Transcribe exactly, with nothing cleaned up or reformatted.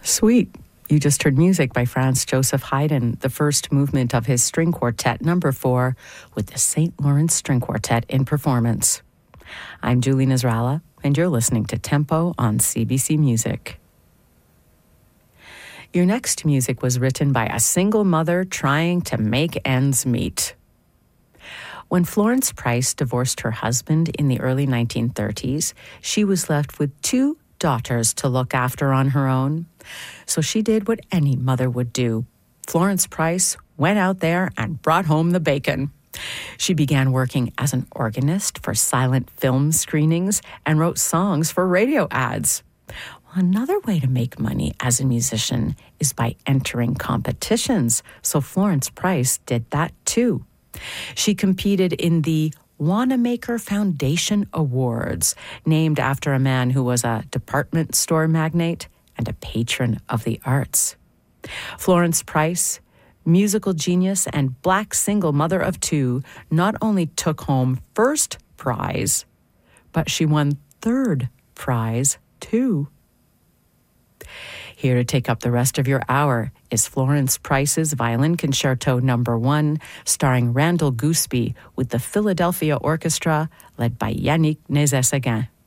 Sweet. You just heard music by Franz Joseph Haydn, the first movement of his string quartet number four, with the Saint Lawrence String Quartet in performance. I'm Julie Nasrallah, and you're listening to Tempo on C B C Music. Your next music was written by a single mother trying to make ends meet. When Florence Price divorced her husband in the early nineteen thirties, she was left with two daughters to look after on her own. So she did what any mother would do. Florence Price went out there and brought home the bacon. She began working as an organist for silent film screenings and wrote songs for radio ads. Well, another way to make money as a musician is by entering competitions, so Florence Price did that too. She competed in the Wanamaker Foundation Awards, named after a man who was a department store magnate and a patron of the arts. Florence Price, musical genius and black single mother of two, not only took home first prize, but she won third prize too. Here to take up the rest of your hour is Florence Price's Violin Concerto Number One, starring Randall Gooseby with the Philadelphia Orchestra, led by Yannick Nézet-Séguin.